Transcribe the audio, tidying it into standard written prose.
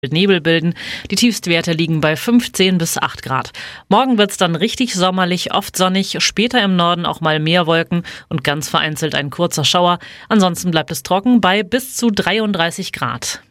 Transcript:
Nebel bilden. Die Tiefstwerte liegen bei 15 bis 8 Grad. Morgen wird's dann richtig sommerlich, oft sonnig, später im Norden auch mal mehr Wolken und ganz vereinzelt ein kurzer Schauer. Ansonsten bleibt es trocken bei bis zu 33 Grad.